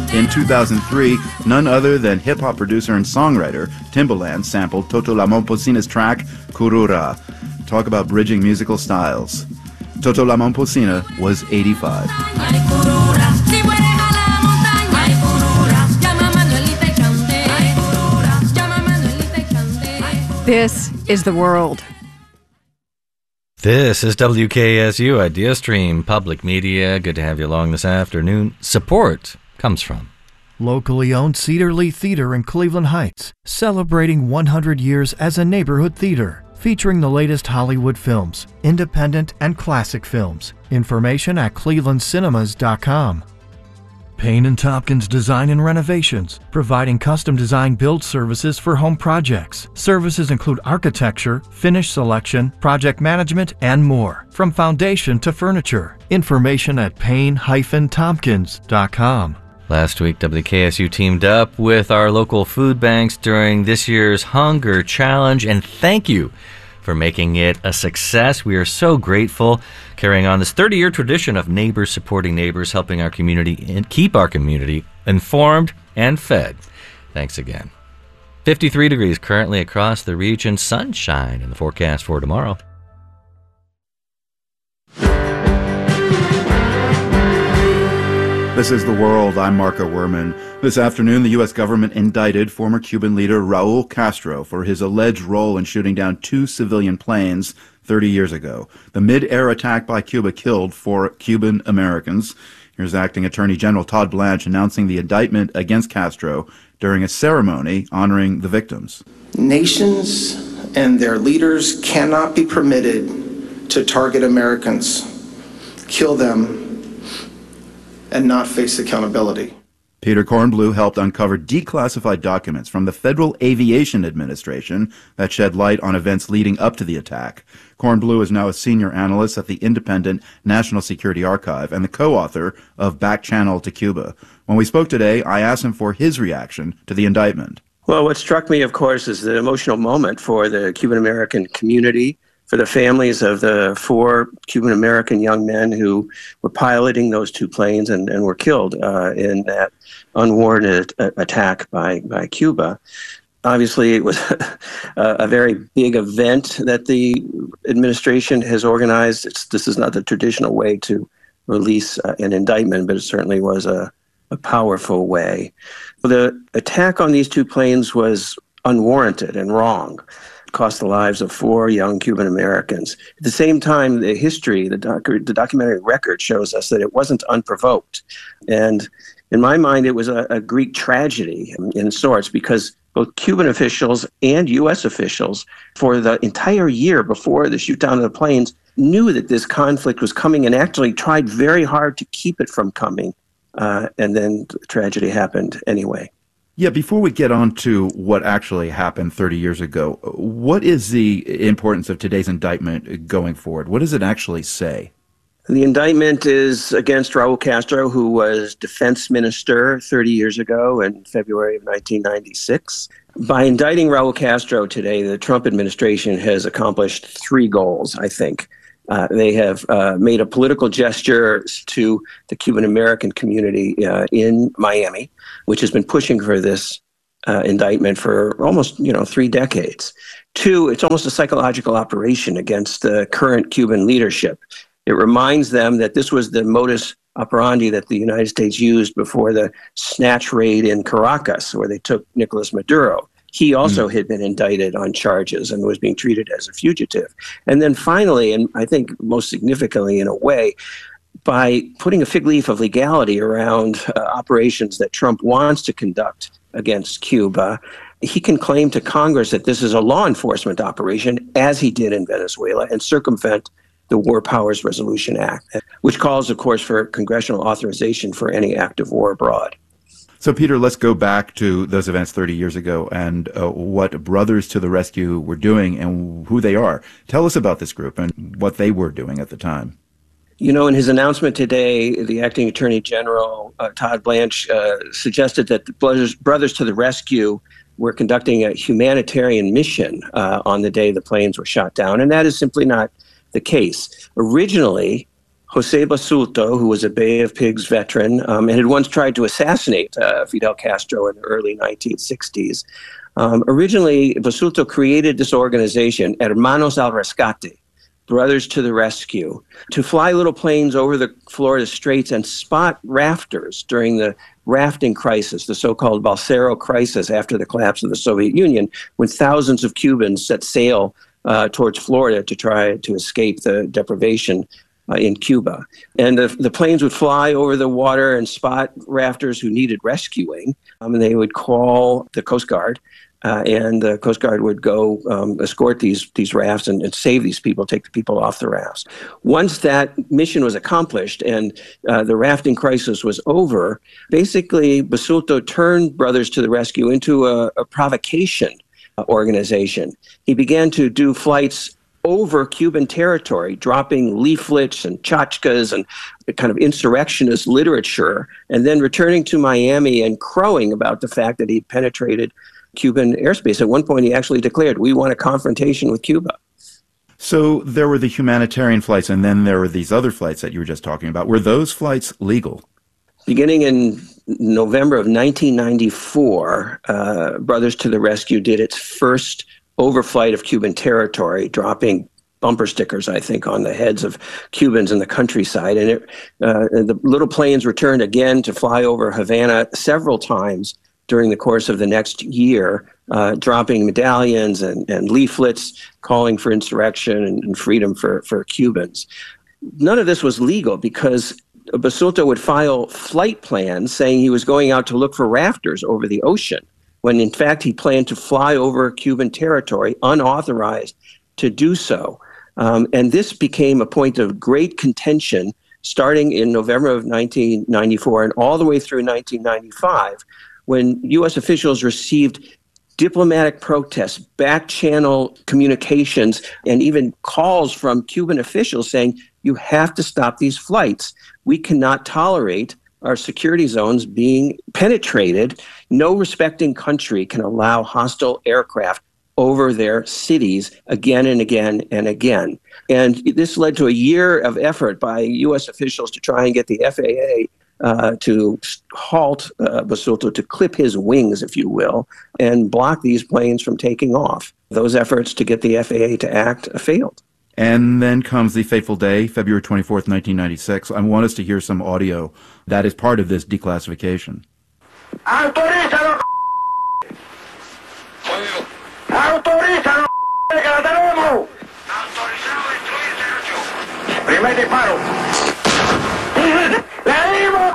In 2003, none other than hip-hop producer and songwriter Timbaland sampled Toto La Momposina's track, Kurura. Talk about bridging musical styles. Toto La Momposina was 85. This is The World. This is WKSU Idea Stream Public Media. Good to have you along this afternoon. Support comes from locally owned Cedar Lee Theater in Cleveland Heights, celebrating 100 years as a neighborhood theater, featuring the latest Hollywood films, independent and classic films. Information at clevelandcinemas.com. Payne & Tompkins Design and Renovations, providing custom design build services for home projects. Services include architecture, finish selection, project management, and more, from foundation to furniture. Information at payne-tompkins.com. Last week, WKSU teamed up with our local food banks during this year's Hunger Challenge, and thank you for making it a success. We are so grateful, carrying on this 30-year tradition of neighbors supporting neighbors, helping our community and keep our community informed and fed. Thanks again. 53 degrees currently across the region. Sunshine in the forecast for tomorrow. This is The World. I'm Marco Werman. This afternoon, the U.S. government indicted former Cuban leader Raul Castro for his alleged role in shooting down 2 civilian planes 30 years ago. The mid-air attack by Cuba killed 4 Cuban Americans. Here's Acting Attorney General Todd Blanche announcing the indictment against Castro during a ceremony honoring the victims. Nations and their leaders cannot be permitted to target Americans, kill them, and not face accountability. Peter Kornblue helped uncover declassified documents from the Federal Aviation Administration that shed light on events leading up to the attack. Kornblue is now a senior analyst at the independent National Security Archive and the co-author of Back Channel to Cuba. When we spoke today, I asked him for his reaction to the indictment. Well, what struck me, of course, is the emotional moment for the Cuban-American community, for the families of the 4 Cuban-American young men who were piloting those 2 planes and were killed in that unwarranted attack by Cuba. Obviously, it was a very big event that the administration has organized. This is not the traditional way to release an indictment, but it certainly was a powerful way. The attack on these 2 planes was unwarranted and wrong. Cost the lives of 4 young Cuban Americans. At the same time, the history, the documentary record shows us that it wasn't unprovoked. And in my mind, it was a Greek tragedy in sorts, because both Cuban officials and U.S. officials, for the entire year before the shoot down of the planes, knew that this conflict was coming and actually tried very hard to keep it from coming. And then the tragedy happened anyway. Yeah, before we get on to what actually happened 30 years ago, what is the importance of today's indictment going forward? What does it actually say? The indictment is against Raul Castro, who was defense minister 30 years ago in February of 1996. By indicting Raul Castro today, the Trump administration has accomplished 3 goals, I think. They have made a political gesture to the Cuban-American community in Miami, which has been pushing for this indictment for almost 3 decades. 2, it's almost a psychological operation against the current Cuban leadership. It reminds them that this was the modus operandi that the United States used before the snatch raid in Caracas, where they took Nicolas Maduro. He also had been indicted on charges and was being treated as a fugitive. And then finally, and I think most significantly in a way, by putting a fig leaf of legality around operations that Trump wants to conduct against Cuba, he can claim to Congress that this is a law enforcement operation, as he did in Venezuela, and circumvent the War Powers Resolution Act, which calls, of course, for congressional authorization for any act of war abroad. So, Peter, let's go back to those events 30 years ago and what Brothers to the Rescue were doing and who they are. Tell us about this group and what they were doing at the time. In his announcement today, the Acting Attorney General, Todd Blanche, suggested that the Brothers to the Rescue were conducting a humanitarian mission on the day the planes were shot down, and that is simply not the case. Originally, Jose Basulto, who was a Bay of Pigs veteran and had once tried to assassinate Fidel Castro in the early 1960s. Originally, Basulto created this organization, Hermanos al Rescate, Brothers to the Rescue, to fly little planes over the Florida Straits and spot rafters during the rafting crisis, the so-called Balsero crisis after the collapse of the Soviet Union, when thousands of Cubans set sail towards Florida to try to escape the deprivation in Cuba. And the planes would fly over the water and spot rafters who needed rescuing, and they would call the Coast Guard. And the Coast Guard would go escort these rafts and save these people, take the people off the rafts. Once that mission was accomplished and the rafting crisis was over, basically Basulto turned Brothers to the Rescue into a provocation organization. He began to do flights over Cuban territory, dropping leaflets and tchotchkes and kind of insurrectionist literature, and then returning to Miami and crowing about the fact that he penetrated Cuban airspace. At one point, he actually declared, "We want a confrontation with Cuba." So there were the humanitarian flights, and then there were these other flights that you were just talking about. Were those flights legal? Beginning in November of 1994, Brothers to the Rescue did its first overflight of Cuban territory, dropping bumper stickers, I think, on the heads of Cubans in the countryside. And the little planes returned again to fly over Havana several times during the course of the next year, dropping medallions and leaflets calling for insurrection and freedom for Cubans. None of this was legal because Basulto would file flight plans saying he was going out to look for rafters over the ocean, when in fact he planned to fly over Cuban territory unauthorized to do so. And this became a point of great contention starting in November of 1994 and all the way through 1995, when U.S. officials received diplomatic protests, back-channel communications, and even calls from Cuban officials saying, "You have to stop these flights. We cannot tolerate our security zones being penetrated. No respecting country can allow hostile aircraft over their cities again and again and again." And this led to a year of effort by U.S. officials to try and get the FAA to halt Basulto, to clip his wings, if you will, and block these planes from taking off. Those efforts to get the FAA to act failed. And then comes the fateful day, February 24th, 1996. I want us to hear some audio that is part of this declassification. Autorízalo, autorízalo, que la tenemos. Autorizado a destruir Sergio. Primer disparo. ¡Le dimos!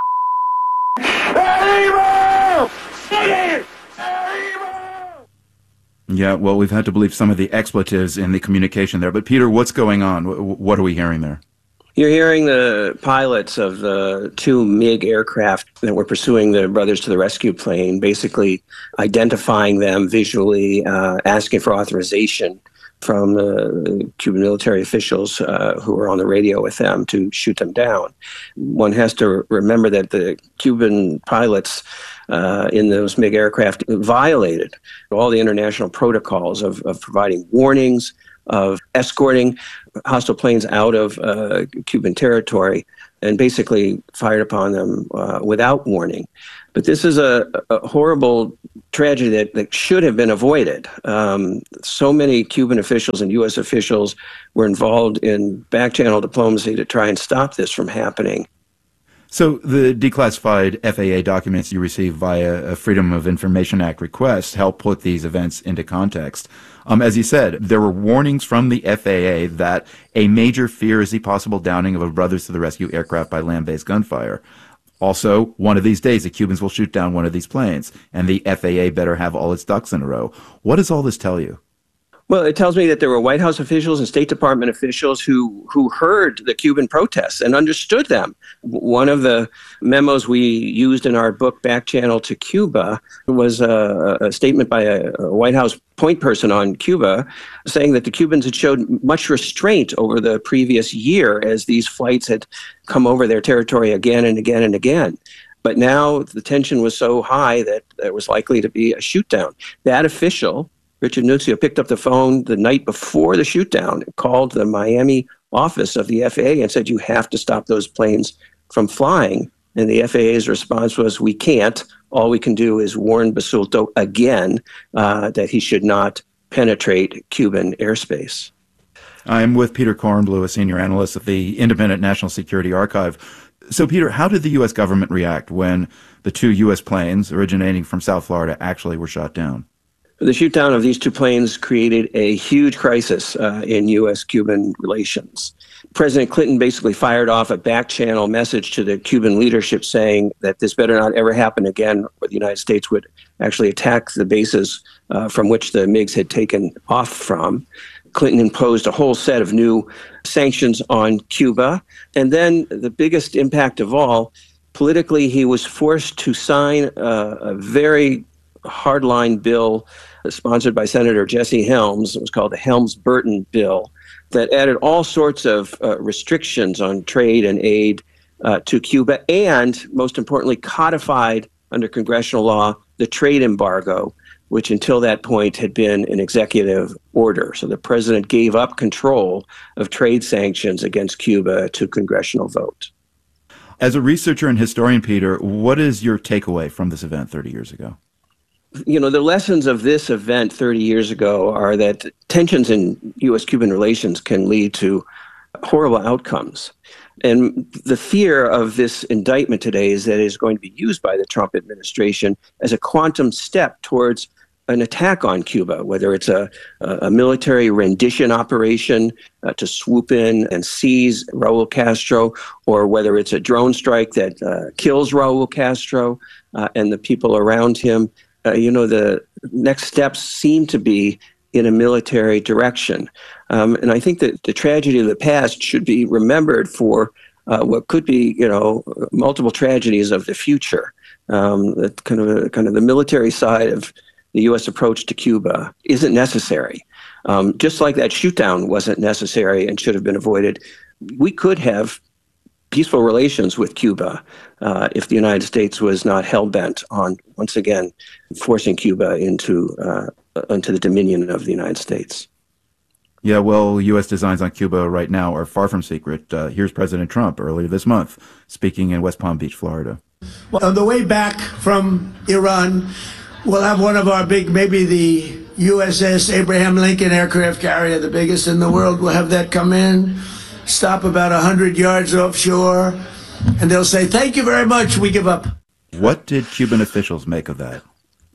Yeah, well, we've had to believe some of the expletives in the communication there. But Peter, what's going on? What are we hearing there? You're hearing the pilots of the two MiG aircraft that were pursuing the Brothers to the Rescue plane, basically identifying them visually, asking for authorization from the Cuban military officials who were on the radio with them to shoot them down. One has to remember that the Cuban pilots in those MiG aircraft violated all the international protocols of providing warnings, of escorting hostile planes out of Cuban territory, and basically fired upon them without warning. But this is a horrible tragedy that should have been avoided. So many Cuban officials and U.S. officials were involved in back-channel diplomacy to try and stop this from happening. So the declassified FAA documents you received via a Freedom of Information Act request help put these events into context. As you said, there were warnings from the FAA that a major fear is the possible downing of a Brothers to the Rescue aircraft by land-based gunfire. Also, one of these days, the Cubans will shoot down one of these planes, and the FAA better have all its ducks in a row. What does all this tell you? Well, it tells me that there were White House officials and State Department officials who heard the Cuban protests and understood them. One of the memos we used in our book, Back Channel to Cuba, was a statement by a White House point person on Cuba saying that the Cubans had showed much restraint over the previous year as these flights had come over their territory again and again and again. But now the tension was so high that there was likely to be a shoot down. That official Richard Nuzio picked up the phone the night before the shootdown, called the Miami office of the FAA and said, you have to stop those planes from flying. And the FAA's response was, we can't. All we can do is warn Basulto again that he should not penetrate Cuban airspace. I'm with Peter Kornbluh, a senior analyst at the Independent National Security Archive. So, Peter, how did the U.S. government react when the two U.S. planes originating from South Florida actually were shot down? The shootdown of these two planes created a huge crisis in U.S.-Cuban relations. President Clinton basically fired off a back-channel message to the Cuban leadership saying that this better not ever happen again, or the United States would actually attack the bases from which the MiGs had taken off from. Clinton imposed a whole set of new sanctions on Cuba. And then the biggest impact of all, politically, he was forced to sign a very hardline bill sponsored by Senator Jesse Helms. It was called the Helms-Burton bill that added all sorts of restrictions on trade and aid to Cuba, and most importantly, codified under congressional law the trade embargo, which until that point had been an executive order. So the president gave up control of trade sanctions against Cuba to congressional vote. As a researcher and historian, Peter, what is your takeaway from this event 30 years ago? You know, the lessons of this event 30 years ago are that tensions in U.S.-Cuban relations can lead to horrible outcomes. And the fear of this indictment today is that it is going to be used by the Trump administration as a quantum step towards an attack on Cuba, whether it's a military rendition operation to swoop in and seize Raul Castro, or whether it's a drone strike that kills Raul Castro and the people around him. The next steps seem to be in a military direction. And I think that the tragedy of the past should be remembered for what could be, multiple tragedies of the future. That kind of the military side of the U.S. approach to Cuba isn't necessary. Just like that shootdown wasn't necessary and should have been avoided, we could have peaceful relations with Cuba if the United States was not hell-bent on, once again, forcing Cuba into the dominion of the United States. Yeah, well, U.S. designs on Cuba right now are far from secret. Here's President Trump earlier this month speaking in West Palm Beach, Florida. Well, on the way back from Iran, we'll have one of our big, maybe the USS Abraham Lincoln aircraft carrier, the biggest in the world. We'll have that come in, stop about 100 yards offshore, and they'll say, "Thank you very much, we give up." What did Cuban officials make of that?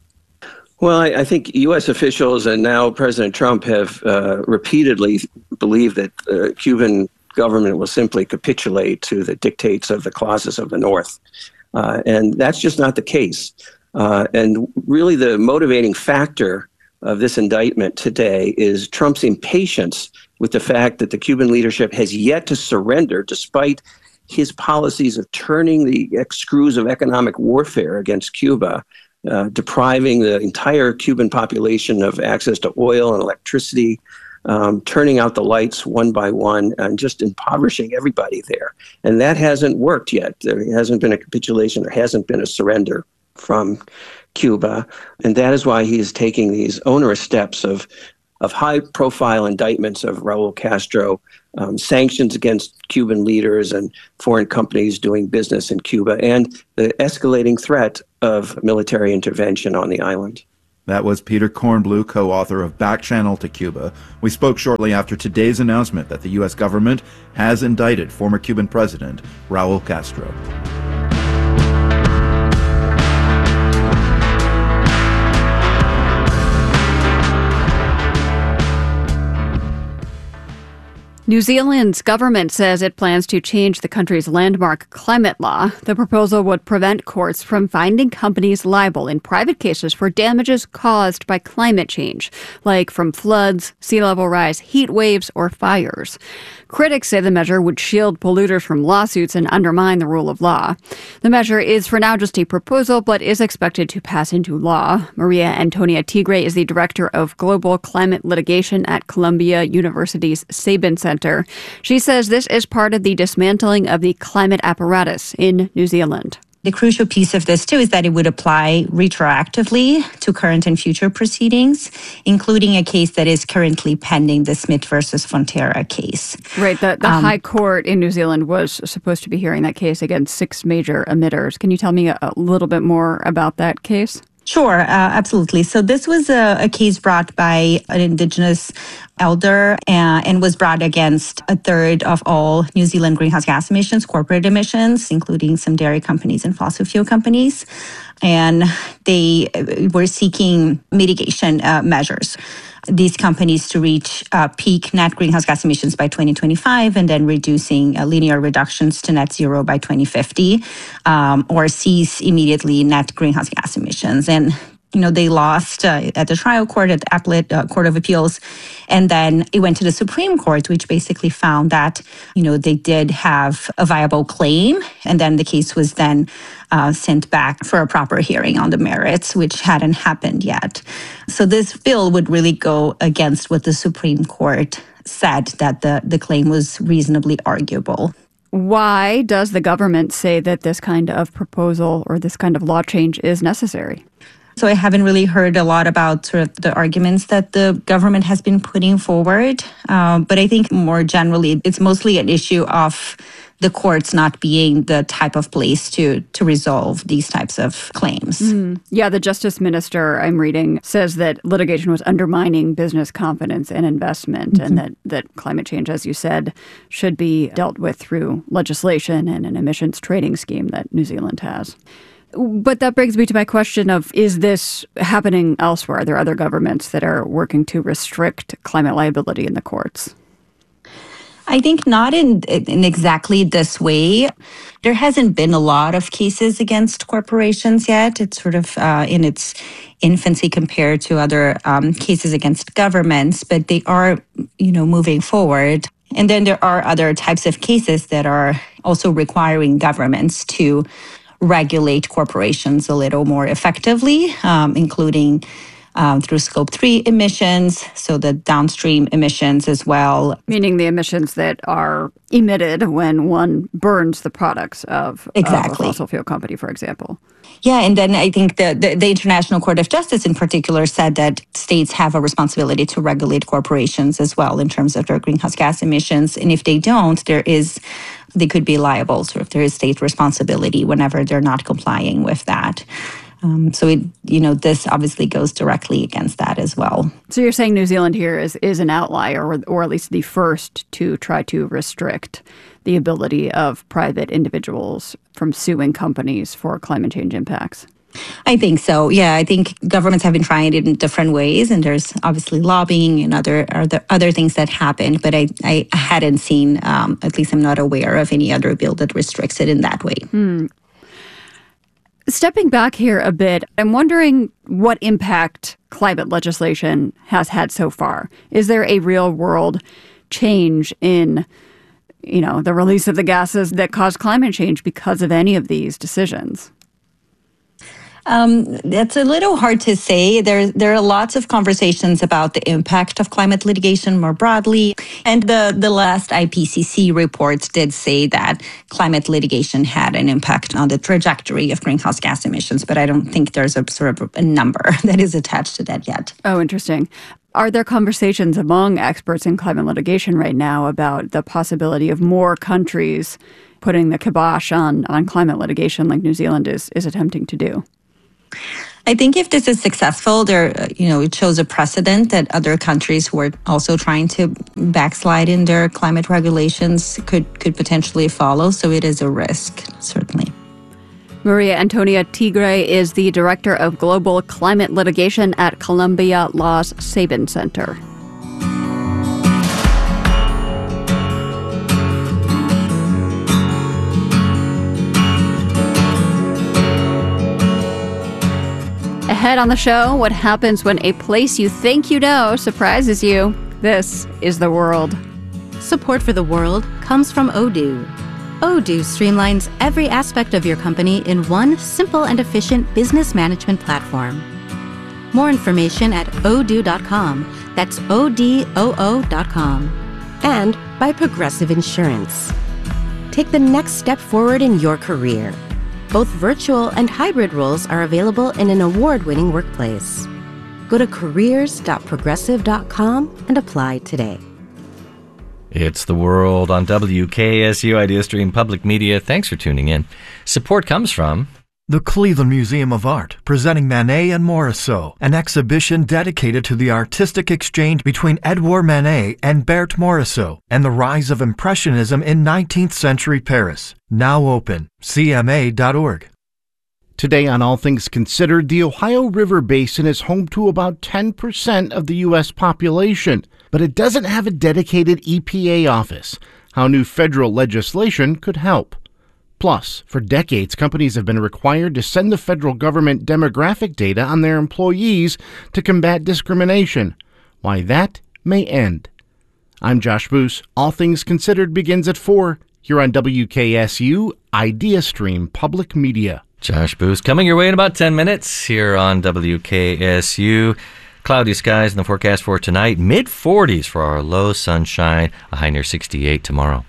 Well, I think U.S. officials and now President Trump have repeatedly believed that the Cuban government will simply capitulate to the dictates of the clauses of the North. And that's just not the case. And really the motivating factor of this indictment today is Trump's impatience with the fact that the Cuban leadership has yet to surrender despite his policies of turning the screws of economic warfare against Cuba, depriving the entire Cuban population of access to oil and electricity, turning out the lights one by one, and just impoverishing everybody there. And that hasn't worked yet. There hasn't been a capitulation. There hasn't been a surrender from Cuba. And that is why he is taking these onerous steps of high-profile indictments of Raul Castro, sanctions against Cuban leaders and foreign companies doing business in Cuba, and the escalating threat of military intervention on the island. That was Peter Kornbluh, co-author of Back Channel to Cuba. We spoke shortly after today's announcement that the U.S. government has indicted former Cuban president Raul Castro. New Zealand's government says it plans to change the country's landmark climate law. The proposal would prevent courts from finding companies liable in private cases for damages caused by climate change, like from floods, sea level rise, heat waves, or fires. Critics say the measure would shield polluters from lawsuits and undermine the rule of law. The measure is for now just a proposal, but is expected to pass into law. Maria Antonia Tigre is the director of global climate litigation at Columbia University's Sabin Center. She says this is part of the dismantling of the climate apparatus in New Zealand. The crucial piece of this, too, is that it would apply retroactively to current and future proceedings, including a case that is currently pending, the Smith versus Fonterra case. Right. The High Court in New Zealand was supposed to be hearing that case against 6 major emitters. Can you tell me a little bit more about that case? Sure, absolutely. So this was a case brought by an Indigenous elder and was brought against a third of all New Zealand greenhouse gas emissions, corporate emissions, including some dairy companies and fossil fuel companies. And they were seeking mitigation measures. These companies to reach peak net greenhouse gas emissions by 2025 and then reducing linear reductions to net zero by 2050 or cease immediately net greenhouse gas emissions. And they lost at the trial court, at the Appellate Court of Appeals, and then it went to the Supreme Court, which basically found that, they did have a viable claim, and then the case was then sent back for a proper hearing on the merits, which hadn't happened yet. So this bill would really go against what the Supreme Court said, that the claim was reasonably arguable. Why does the government say that this kind of proposal or this kind of law change is necessary? So I haven't really heard a lot about sort of the arguments that the government has been putting forward. But I think more generally, it's mostly an issue of the courts not being the type of place to resolve these types of claims. Yeah, the Justice Minister I'm reading says that litigation was undermining business confidence and investment, and that climate change, as you said, should be dealt with through legislation and an emissions trading scheme that New Zealand has. But that brings me to my question of, is this happening elsewhere? Are there other governments that are working to restrict climate liability in the courts? I think not in exactly this way. There hasn't been a lot of cases against corporations yet. It's sort of in its infancy compared to other cases against governments, but they are, moving forward. And then there are other types of cases that are also requiring governments to regulate corporations a little more effectively, including through Scope 3 emissions, so the downstream emissions as well. Meaning the emissions that are emitted when one burns the products of a fossil fuel company, for example. Yeah, and then I think the International Court of Justice in particular said that states have a responsibility to regulate corporations as well in terms of their greenhouse gas emissions. And if they don't, they could be liable. So if there is state responsibility whenever they're not complying with that. So this obviously goes directly against that as well. So you're saying New Zealand here is an outlier, or at least the first to try to restrict the ability of private individuals from suing companies for climate change impacts? I think so. Yeah, I think governments have been trying it in different ways, and there's obviously lobbying and other things that happen. But I hadn't seen, at least I'm not aware of any other bill that restricts it in that way. Stepping back here a bit, I'm wondering what impact climate legislation has had so far. Is there a real world change in, the release of the gases that cause climate change because of any of these decisions? That's a little hard to say. There are lots of conversations about the impact of climate litigation more broadly. And the last IPCC reports did say that climate litigation had an impact on the trajectory of greenhouse gas emissions. But I don't think there's a sort of a number that is attached to that yet. Oh, interesting. Are there conversations among experts in climate litigation right now about the possibility of more countries putting the kibosh on climate litigation like New Zealand is attempting to do? I think if this is successful, it shows a precedent that other countries who are also trying to backslide in their climate regulations could potentially follow. So it is a risk, certainly. Maria Antonia Tigre is the Director of Global Climate Litigation at Columbia Law's Sabin Center. Ahead on the show, what happens when a place you think you know surprises you. This is The World. Support for The World comes from Odoo. Odoo streamlines every aspect of your company in one simple and efficient business management platform. More information at odoo.com. That's ODOO.com. And by Progressive Insurance. Take the next step forward in your career. Both virtual and hybrid roles are available in an award-winning workplace. Go to careers.progressive.com and apply today. It's The World on WKSU IdeaStream Public Media. Thanks for tuning in. Support comes from the Cleveland Museum of Art, presenting Manet and Morisot, an exhibition dedicated to the artistic exchange between Edouard Manet and Berthe Morisot and the rise of Impressionism in 19th century Paris. Now open. CMA.org. Today on All Things Considered, the Ohio River Basin is home to about 10% of the U.S. population, but it doesn't have a dedicated EPA office. How new federal legislation could help. Plus, for decades, companies have been required to send the federal government demographic data on their employees to combat discrimination. Why that may end. I'm Josh Boos. All Things Considered begins at 4 here on WKSU IdeaStream Public Media. Josh Boos coming your way in about 10 minutes here on WKSU. Cloudy skies in the forecast for tonight. Mid-40s for our low, sunshine, a high near 68 tomorrow.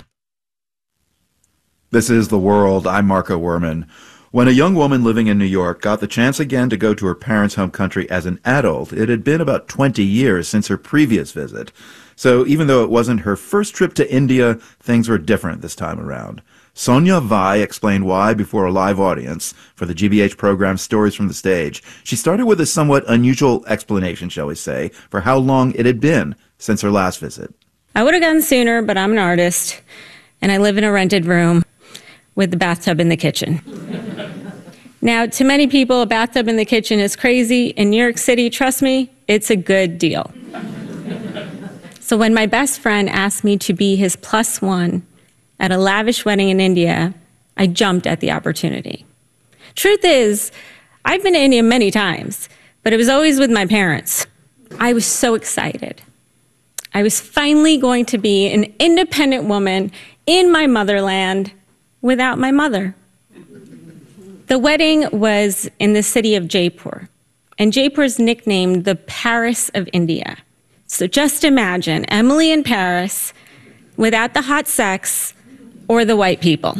This is The World. I'm Marco Werman. When a young woman living in New York got the chance again to go to her parents' home country as an adult, it had been about 20 years since her previous visit. So even though it wasn't her first trip to India, things were different this time around. Sonia Vai explained why before a live audience for the GBH program Stories from the Stage. She started with a somewhat unusual explanation, shall we say, for how long it had been since her last visit. I would have gone sooner, but I'm an artist, and I live in a rented room with the bathtub in the kitchen. Now, to many people, a bathtub in the kitchen is crazy. In New York City, trust me, it's a good deal. So when my best friend asked me to be his plus one at a lavish wedding in India, I jumped at the opportunity. Truth is, I've been to India many times, but it was always with my parents. I was so excited. I was finally going to be an independent woman in my motherland without my mother. The wedding was in the city of Jaipur, and Jaipur is nicknamed the Paris of India. So just imagine Emily in Paris without the hot sex or the white people.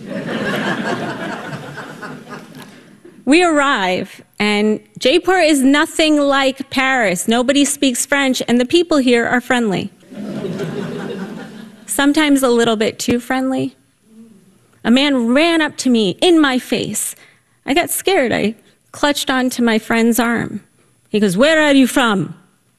We arrive, and Jaipur is nothing like Paris. Nobody speaks French, and the people here are friendly. Sometimes a little bit too friendly. A man ran up to me in my face. I got scared. I clutched onto my friend's arm. He goes, "Where are you from?"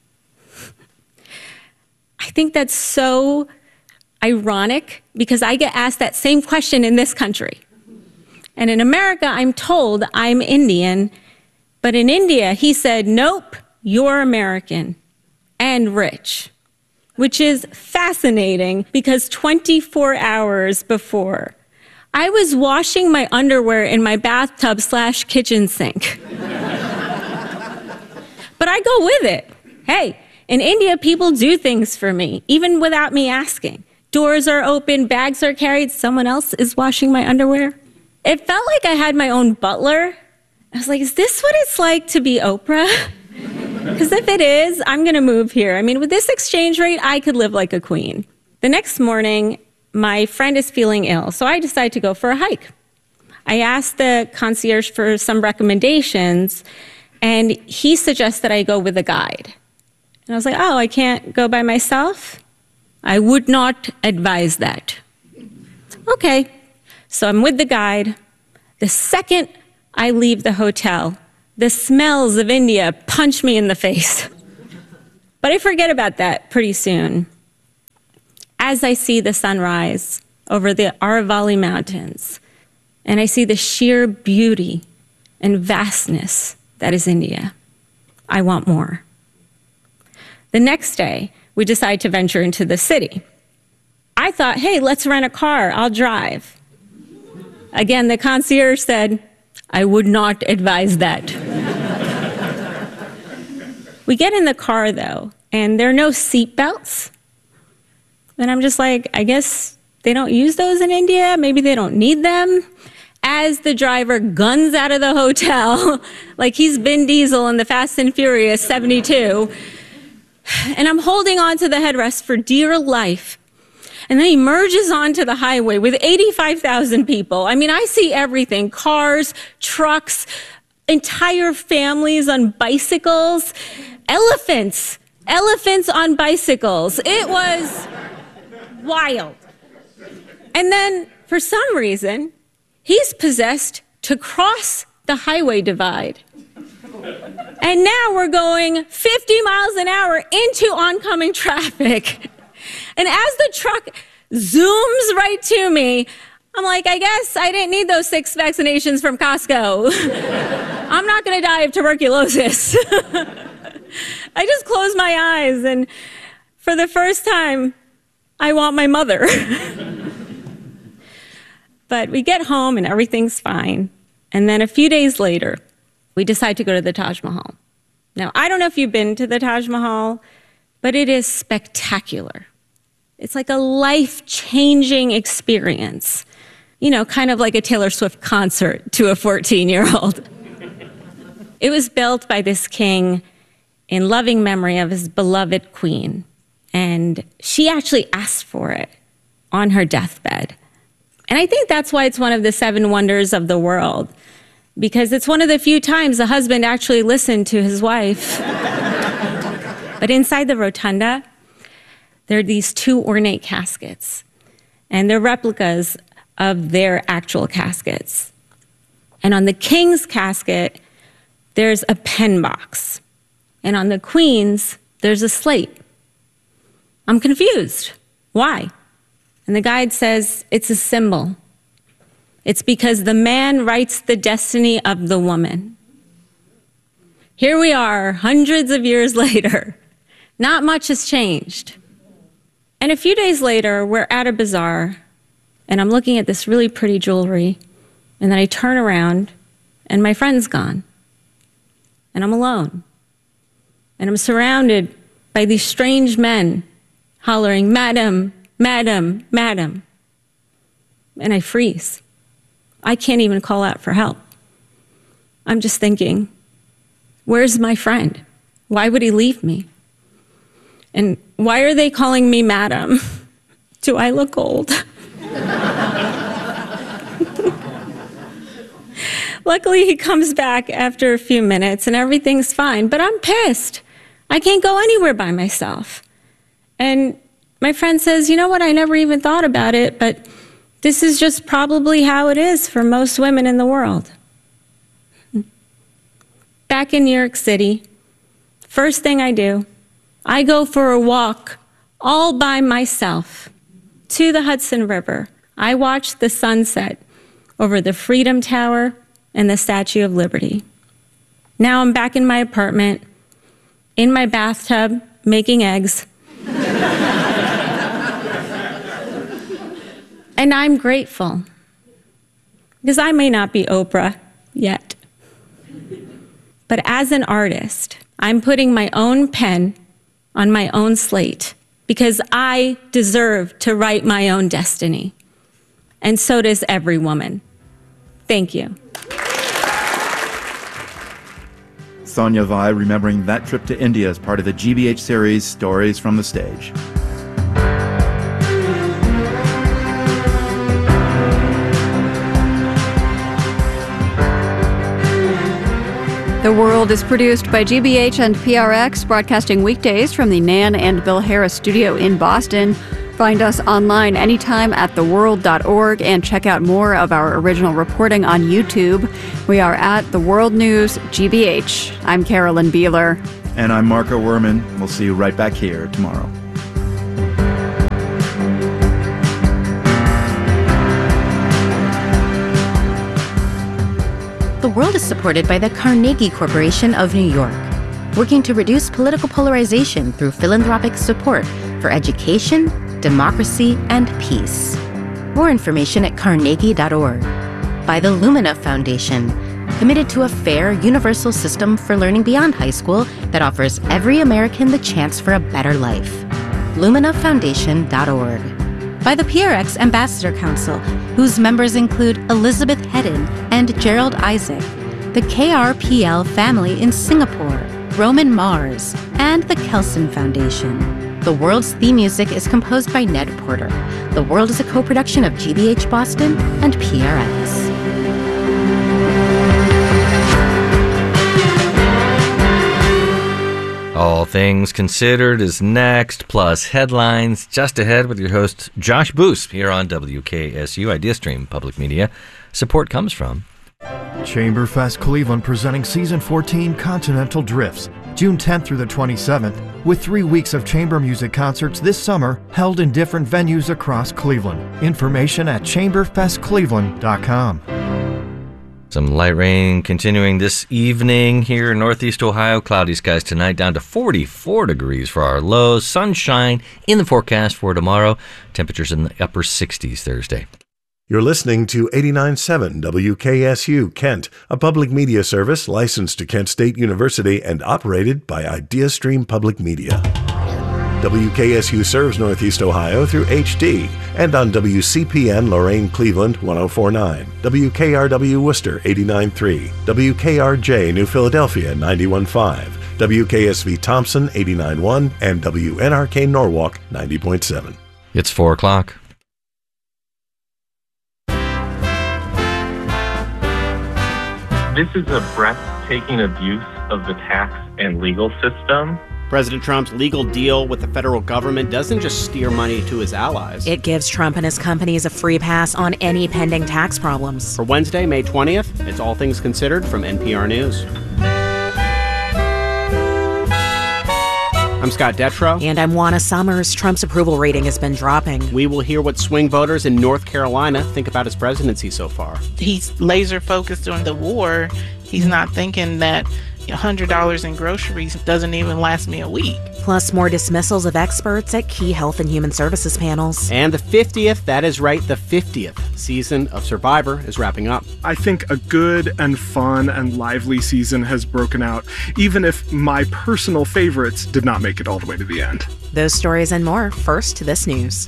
I think that's so ironic because I get asked that same question in this country. And in America, I'm told I'm Indian. But in India, he said, "Nope, you're American and rich," which is fascinating because 24 hours before, I was washing my underwear in my bathtub/kitchen sink. But I go with it. Hey, in India, people do things for me, even without me asking. Doors are open, bags are carried, someone else is washing my underwear. It felt like I had my own butler. I was like, is this what it's like to be Oprah? Because if it is, I'm going to move here. I mean, with this exchange rate, I could live like a queen. The next morning, my friend is feeling ill, so I decide to go for a hike. I asked the concierge for some recommendations, and he suggests that I go with a guide. And I was like, oh, I can't go by myself? I would not advise that. Okay, so I'm with the guide. The second I leave the hotel, the smells of India punch me in the face. But I forget about that pretty soon. As I see the sunrise over the Aravalli Mountains, and I see the sheer beauty and vastness that is India, I want more. The next day, we decide to venture into the city. I thought, hey, let's rent a car, I'll drive. Again, the concierge said, I would not advise that. We get in the car, though, and there are no seat belts. And I'm just like, I guess they don't use those in India. Maybe they don't need them. As the driver guns out of the hotel, like he's Vin Diesel in the Fast and Furious 72, and I'm holding on to the headrest for dear life. And then he merges onto the highway with 85,000 people. I mean, I see everything, cars, trucks, entire families on bicycles, elephants on bicycles. It was wild. And then, for some reason, he's possessed to cross the highway divide. And now we're going 50 miles an hour into oncoming traffic. And as the truck zooms right to me, I'm like, I guess I didn't need those 6 vaccinations from Costco. I'm not going to die of tuberculosis. I just closed my eyes, and for the first time, I want my mother. But we get home, and everything's fine. And then a few days later, we decide to go to the Taj Mahal. Now, I don't know if you've been to the Taj Mahal, but it is spectacular. It's like a life-changing experience. You know, kind of like a Taylor Swift concert to a 14-year-old. It was built by this king in loving memory of his beloved queen. And she actually asked for it on her deathbed. And I think that's why it's one of the 7 wonders of the world, because it's one of the few times a husband actually listened to his wife. But inside the rotunda, there are these 2 ornate caskets, and they're replicas of their actual caskets. And on the king's casket, there's a pen box. And on the queen's, there's a slate. I'm confused. Why? And the guide says it's a symbol. It's because the man writes the destiny of the woman. Here we are, hundreds of years later. Not much has changed. And a few days later, we're at a bazaar, and I'm looking at this really pretty jewelry, and then I turn around, and my friend's gone. And I'm alone. And I'm surrounded by these strange men hollering, "Madam, Madam, Madam." And I freeze. I can't even call out for help. I'm just thinking, where's my friend? Why would he leave me? And why are they calling me Madam? Do I look old? Luckily, he comes back after a few minutes and everything's fine, but I'm pissed. I can't go anywhere by myself. And my friend says, you know what, I never even thought about it, but this is just probably how it is for most women in the world. Back in New York City, first thing I do, I go for a walk all by myself to the Hudson River. I watch the sunset over the Freedom Tower and the Statue of Liberty. Now I'm back in my apartment, in my bathtub, making eggs. And I'm grateful, because I may not be Oprah yet. But as an artist, I'm putting my own pen on my own slate, because I deserve to write my own destiny. And so does every woman. Thank you. Sonia Vai remembering that trip to India as part of the GBH series Stories from the Stage. The World is produced by GBH and PRX, broadcasting weekdays from the Nan and Bill Harris studio in Boston. Find us online anytime at theworld.org and check out more of our original reporting on YouTube. We are at The World News GBH. I'm Carolyn Beeler. And I'm Marco Werman. We'll see you right back here tomorrow. The World is supported by the Carnegie Corporation of New York, working to reduce political polarization through philanthropic support for education, democracy, and peace. More information at carnegie.org. By the Lumina Foundation, committed to a fair, universal system for learning beyond high school that offers every American the chance for a better life. LuminaFoundation.org. By the PRX Ambassador Council, whose members include Elizabeth Hedden and Gerald Isaac, the KRPL family in Singapore, Roman Mars, and the Kelson Foundation. The World's theme music is composed by Ned Porter. The World is a co-production of GBH Boston and PRX. All Things Considered is next, plus headlines just ahead with your host, Josh Boos, here on WKSU IdeaStream Public Media. Support comes from Chamberfest Cleveland presenting Season 14 Continental Drifts, June 10th through the 27th, with 3 weeks of chamber music concerts this summer held in different venues across Cleveland. Information at chamberfestcleveland.com. Some light rain continuing this evening here in Northeast Ohio. Cloudy skies tonight, down to 44 degrees for our lows. Sunshine in the forecast for tomorrow. Temperatures in the upper 60s Thursday. You're listening to 89.7 WKSU Kent, a public media service licensed to Kent State University and operated by IdeaStream Public Media. WKSU serves Northeast Ohio through HD and on WCPN Lorain Cleveland 104.9, WKRW Worcester 89.3, WKRJ New Philadelphia 91.5, WKSV Thompson 89.1, and WNRK Norwalk 90.7. It's 4 o'clock. This is a breathtaking abuse of the tax and legal system. President Trump's legal deal with the federal government doesn't just steer money to his allies. It gives Trump and his companies a free pass on any pending tax problems. For Wednesday, May 20th, it's All Things Considered from NPR News. I'm Scott Detrow. And I'm Juana Summers. Trump's approval rating has been dropping. We will hear what swing voters in North Carolina think about his presidency so far. He's laser focused on the war. He's not thinking that $100 in groceries doesn't even last me a week. Plus more dismissals of experts at key health and human services panels. And the 50th, that is right, the 50th season of Survivor is wrapping up. I think a good and fun and lively season has broken out, even if my personal favorites did not make it all the way to the end. Those stories and more. First, this news.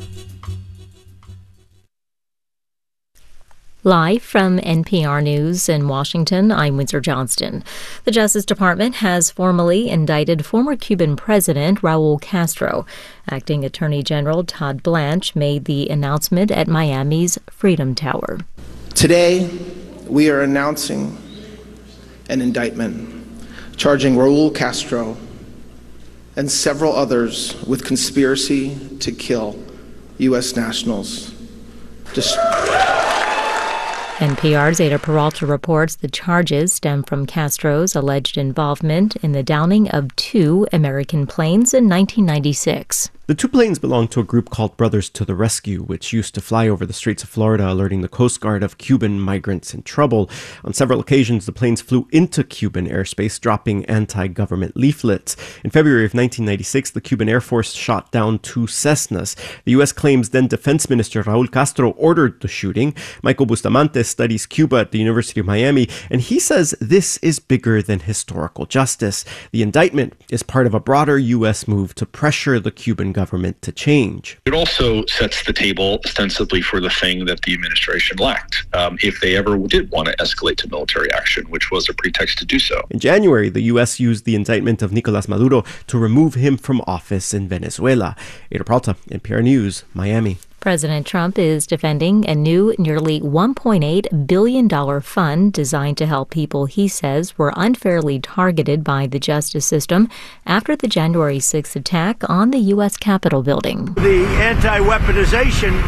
Live from NPR News in Washington, I'm Windsor Johnston. The Justice Department has formally indicted former Cuban President Raul Castro. Acting Attorney General Todd Blanche made the announcement at Miami's Freedom Tower. Today, we are announcing an indictment charging Raul Castro and several others with conspiracy to kill U.S. nationals. NPR's Ada Peralta reports the charges stem from Castro's alleged involvement in the downing of 2 American planes in 1996. The 2 planes belonged to a group called Brothers to the Rescue, which used to fly over the Straits of Florida, alerting the Coast Guard of Cuban migrants in trouble. On several occasions, the planes flew into Cuban airspace, dropping anti-government leaflets. In February of 1996, the Cuban Air Force shot down 2 Cessnas. The U.S. claims then Defense Minister Raul Castro ordered the shooting. Michael Bustamante studies Cuba at the University of Miami, and he says this is bigger than historical justice. The indictment is part of a broader U.S. move to pressure the Cuban government to change. It also sets the table ostensibly for the thing that the administration lacked, if they ever did want to escalate to military action, which was a pretext to do so. In January, the U.S. used the indictment of Nicolas Maduro to remove him from office in Venezuela. Ada Peralta, NPR News, Miami. President Trump is defending a new nearly $1.8 billion fund designed to help people he says were unfairly targeted by the justice system after the January 6th attack on the U.S. Capitol building. The anti-weaponization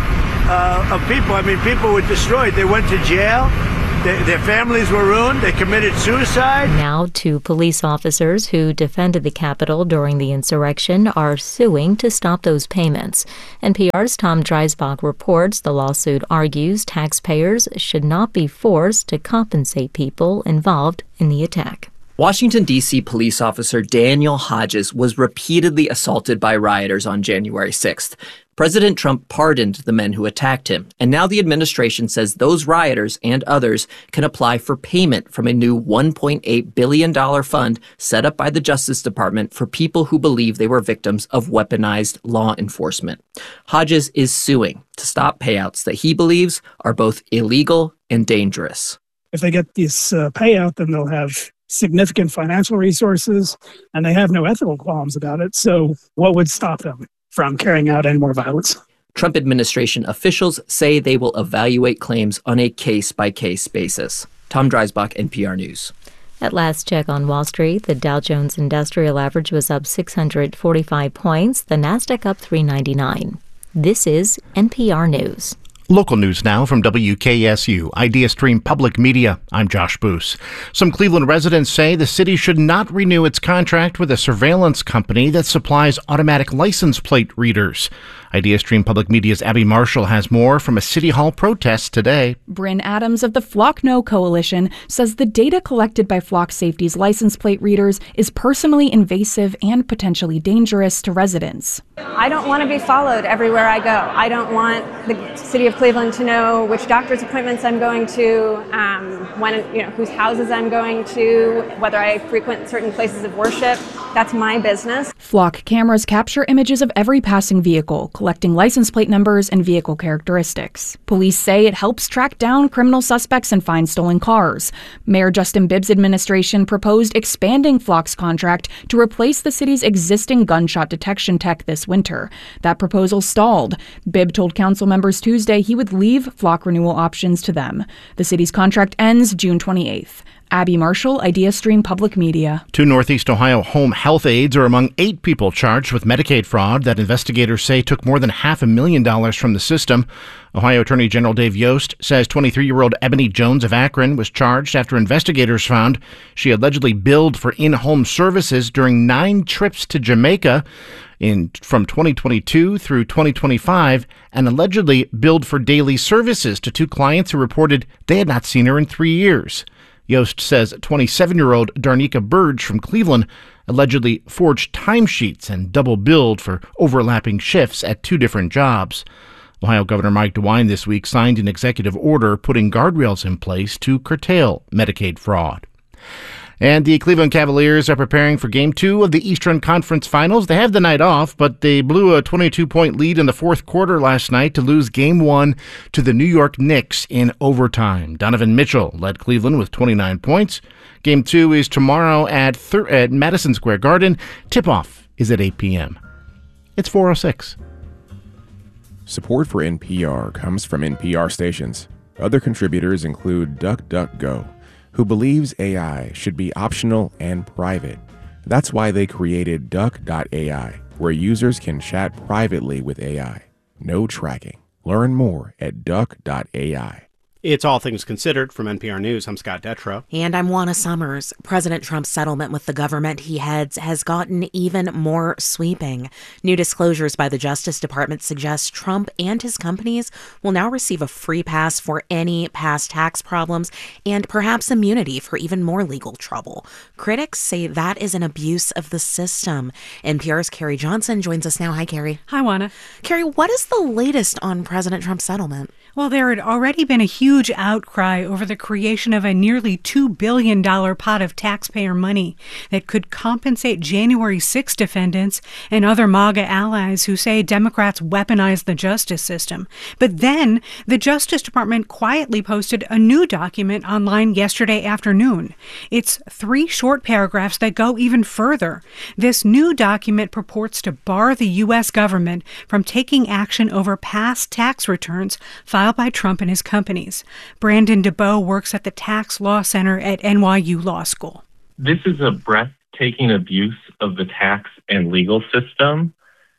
of people, people were destroyed. They went to jail. Their families were ruined. They committed suicide. Now, 2 police officers who defended the Capitol during the insurrection are suing to stop those payments. NPR's Tom Dreisbach reports the lawsuit argues taxpayers should not be forced to compensate people involved in the attack. Washington, D.C. police officer Daniel Hodges was repeatedly assaulted by rioters on January 6th. President Trump pardoned the men who attacked him, and now the administration says those rioters and others can apply for payment from a new $1.8 billion fund set up by the Justice Department for people who believe they were victims of weaponized law enforcement. Hodges is suing to stop payouts that he believes are both illegal and dangerous. If they get this payout, then they'll have significant financial resources, and they have no ethical qualms about it. So what would stop them? from carrying out any more violence. Trump administration officials say they will evaluate claims on a case-by-case basis. Tom Dreisbach, NPR News. At last check on Wall Street, the Dow Jones Industrial Average was up 645 points, the Nasdaq up 399. This is NPR News. Local news now from WKSU, IdeaStream Public Media. I'm Josh Boos. Some Cleveland residents say the city should not renew its contract with a surveillance company that supplies automatic license plate readers. IdeaStream Public Media's Abby Marshall has more from a City Hall protest today. Bryn Adams of the Flock No Coalition says the data collected by Flock Safety's license plate readers is personally invasive and potentially dangerous to residents. I don't want to be followed everywhere I go. I don't want the city of Cleveland to know which doctor's appointments I'm going to, whose houses I'm going to, whether I frequent certain places of worship. That's my business. Flock cameras capture images of every passing vehicle, collecting license plate numbers and vehicle characteristics. Police say it helps track down criminal suspects and find stolen cars. Mayor Justin Bibb's administration proposed expanding Flock's contract to replace the city's existing gunshot detection tech this winter. That proposal stalled. Bibb told council members Tuesday he would leave Flock renewal options to them. The city's contract ends June 28th. Abby Marshall, IdeaStream Public Media. 2 Northeast Ohio home health aides are among 8 people charged with Medicaid fraud that investigators say took more than $500,000 from the system. Ohio Attorney General Dave Yost says 23-year-old Ebony Jones of Akron was charged after investigators found she allegedly billed for in-home services during 9 trips to Jamaica from 2022 through 2025 and allegedly billed for daily services to 2 clients who reported they had not seen her in 3 years. Yost says 27-year-old Darnika Burge from Cleveland allegedly forged timesheets and double billed for overlapping shifts at 2 different jobs. Ohio Governor Mike DeWine this week signed an executive order putting guardrails in place to curtail Medicaid fraud. And the Cleveland Cavaliers are preparing for Game 2 of the Eastern Conference Finals. They have the night off, but they blew a 22-point lead in the fourth quarter last night to lose Game 1 to the New York Knicks in overtime. Donovan Mitchell led Cleveland with 29 points. Game 2 is tomorrow at Madison Square Garden. Tip-off is at 8 p.m. It's 4:06. Support for NPR comes from NPR stations. Other contributors include DuckDuckGo, who believes AI should be optional and private. That's why they created Duck.ai, where users can chat privately with AI. No tracking. Learn more at Duck.ai. It's All Things Considered from NPR News. I'm Scott Detrow. And I'm Juana Summers. President Trump's settlement with the government he heads has gotten even more sweeping. New disclosures by the Justice Department suggest Trump and his companies will now receive a free pass for any past tax problems and perhaps immunity for even more legal trouble. Critics say that is an abuse of the system. NPR's Carrie Johnson joins us now. Hi, Carrie. Hi, Juana. Carrie, what is the latest on President Trump's settlement? Well, there had already been a huge outcry over the creation of a nearly $2 billion pot of taxpayer money that could compensate January 6 defendants and other MAGA allies who say Democrats weaponized the justice system. But then the Justice Department quietly posted a new document online yesterday afternoon. It's 3 short paragraphs that go even further. This new document purports to bar the U.S. government from taking action over past tax returns filed by Trump and his companies. Brandon DeBow works at the Tax Law Center at NYU Law School. This is a breathtaking abuse of the tax and legal system.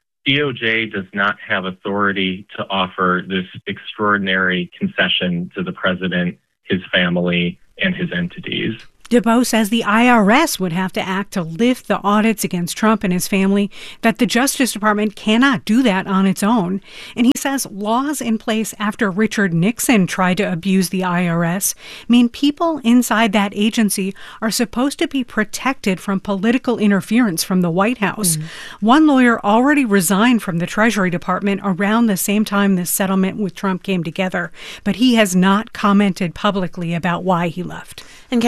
DOJ does not have authority to offer this extraordinary concession to the president, his family, and his entities. DeBow says the IRS would have to act to lift the audits against Trump and his family, that the Justice Department cannot do that on its own. And he says laws in place after Richard Nixon tried to abuse the IRS mean people inside that agency are supposed to be protected from political interference from the White House. One lawyer already resigned from the Treasury Department around the same time this settlement with Trump came together, but he has not commented publicly about why he left. And Carrie, how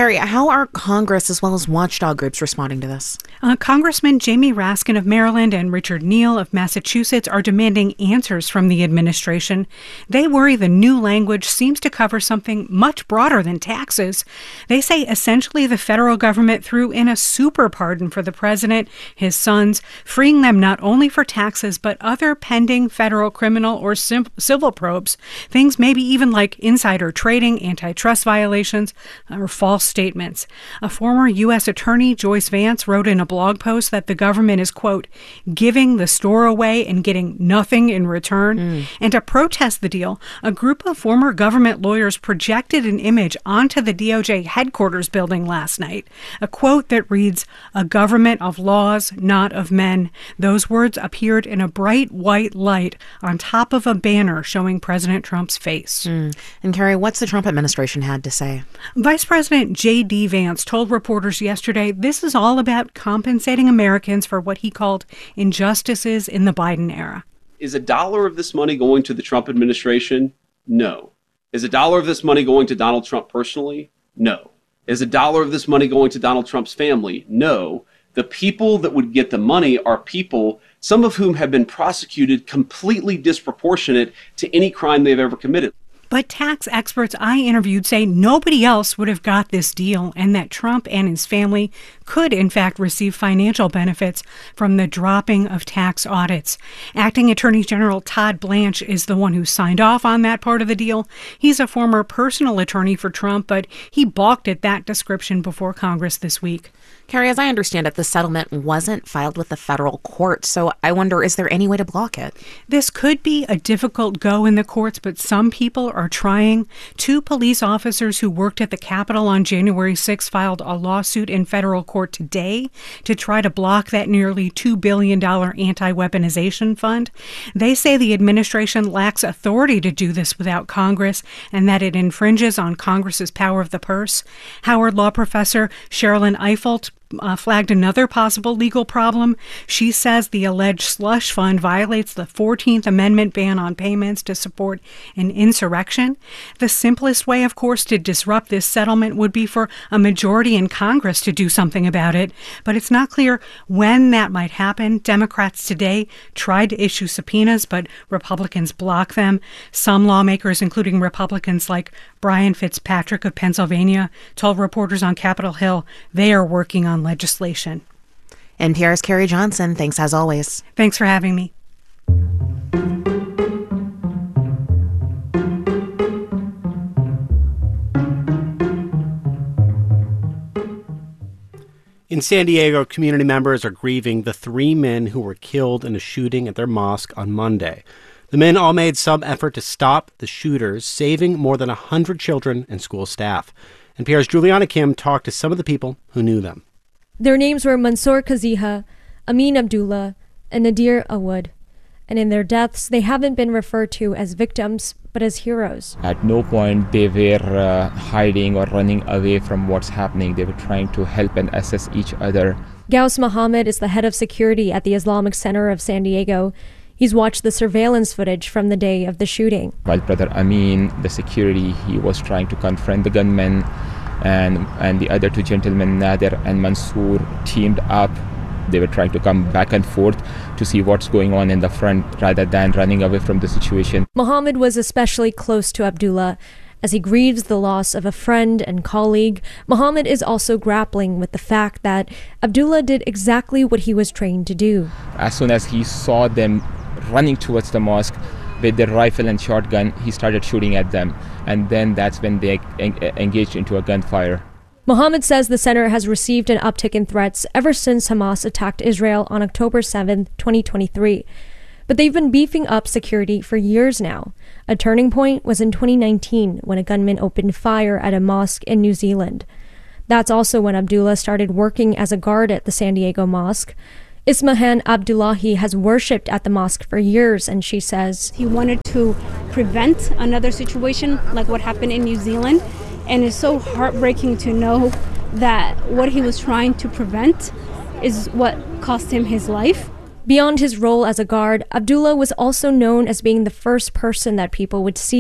are Congress as well as watchdog groups responding to this? Congressman Jamie Raskin of Maryland and Richard Neal of Massachusetts are demanding answers from the administration. They worry the new language seems to cover something much broader than taxes. They say essentially the federal government threw in a super pardon for the president, his sons, freeing them not only for taxes but other pending federal criminal or civil probes, things maybe even like insider trading, antitrust violations, or false statements. A former U.S. attorney, Joyce Vance, wrote in a blog post that the government is, quote, giving the store away and getting nothing in return. And to protest the deal, a group of former government lawyers projected an image onto the DOJ headquarters building last night, a quote that reads, "A government of laws, not of men." Those words appeared in a bright white light on top of a banner showing President Trump's face. And Carrie, what's the Trump administration had to say? Vice President J.D. Vance told reporters yesterday this is all about compensating Americans for what he called injustices in the Biden era. Is $1 of this money going to the Trump administration? No. Is $1 of this money going to Donald Trump personally? No. Is $1 of this money going to Donald Trump's family? No. The people that would get the money are people, some of whom have been prosecuted completely disproportionate to any crime they've ever committed. But tax experts I interviewed say nobody else would have got this deal and that Trump and his family could, in fact, receive financial benefits from the dropping of tax audits. Acting Attorney General Todd Blanche is the one who signed off on that part of the deal. He's a former personal attorney for Trump, but he balked at that description before Congress this week. Carrie, as I understand it, the settlement wasn't filed with the federal court, so I wonder, is there any way to block it? This could be a difficult go in the courts, but some people are trying. 2 police officers who worked at the Capitol on January 6 filed a lawsuit in federal court today to try to block that nearly $2 billion anti-weaponization fund. They say the administration lacks authority to do this without Congress and that it infringes on Congress's power of the purse. Howard Law professor Sherilyn Ifold flagged another possible legal problem. She says the alleged slush fund violates the 14th Amendment ban on payments to support an insurrection. The simplest way, of course, to disrupt this settlement would be for a majority in Congress to do something about it, but it's not clear when that might happen. Democrats today tried to issue subpoenas, but Republicans blocked them. Some lawmakers, including Republicans like Brian Fitzpatrick of Pennsylvania, told reporters on Capitol Hill they are working on legislation. NPR's Carrie Johnson, thanks as always. Thanks for having me. In San Diego, community members are grieving the 3 men who were killed in a shooting at their mosque on Monday. The men all made some effort to stop the shooters, saving more than 100 children and school staff. NPR's Juliana Kim talked to some of the people who knew them. Their names were Mansoor Kaziha, Amin Abdullah, and Nadir Awad. And in their deaths, they haven't been referred to as victims, but as heroes. At no point they were hiding or running away from what's happening. They were trying to help and assess each other. Gauss Muhammad is the head of security at the Islamic Center of San Diego. He's watched the surveillance footage from the day of the shooting. While Brother Amin, the security, he was trying to confront the gunmen, and the other 2 gentlemen, Nadir and Mansoor, teamed up. They were trying to come back and forth to see what's going on in the front rather than running away from the situation. Muhammad was especially close to Abdullah. As he grieves the loss of a friend and colleague, Muhammad is also grappling with the fact that Abdullah did exactly what he was trained to do. As soon as he saw them running towards the mosque with their rifle and shotgun, he started shooting at them. And then that's when they engaged into a gunfire. Muhammad says the center has received an uptick in threats ever since Hamas attacked Israel on October 7, 2023. But they've been beefing up security for years now. A turning point was in 2019 when a gunman opened fire at a mosque in New Zealand. That's also when Abdullah started working as a guard at the San Diego mosque. Ismahan Abdullahi has worshipped at the mosque for years, and she says he wanted to prevent another situation like what happened in New Zealand, and it's so heartbreaking to know that what he was trying to prevent is what cost him his life. Beyond his role as a guard, Abdullah was also known as being the first person that people would see